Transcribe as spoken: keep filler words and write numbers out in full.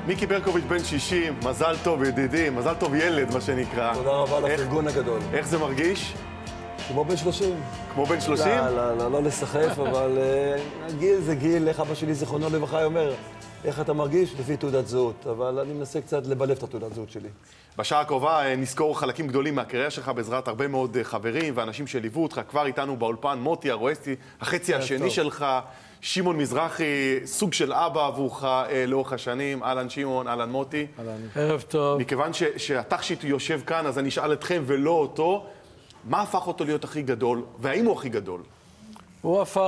מיקי ברקוביץ' בן שישים, מזל טוב ידידי, מזל טוב ילד מה שנקרא. תודה רבה לפרגון הגדול. איך זה מרגיש? כמו בן שלושים. כמו בן שלושים? לא, לא, לא, לא לסחף, אבל גיל זה גיל, איך אבא שלי זיכרונו לברכה אומר, איך אתה מרגיש? לפי תעודת זהות, אבל אני מנסה קצת לבלב את התעודת זהות שלי. בשעה הקרובה נזכור חלקים גדולים מהקריירה שלך בעזרת הרבה מאוד חברים ואנשים שליוו אותך כבר איתנו באולפן, מוטי הרואסטי, החצי השני שלך, שמעון מזרחי, סוג של אבא עבורך לאורך השנים, אהלן שמעון, אהלן מוטי. ערב טוב. מכיוון שהתכשיט יושב כאן, אז אני אשאל אתכם ולא אותו, מה הפך אותו להיות הכי גדול, והאם הוא הכי גדול? הוא הפך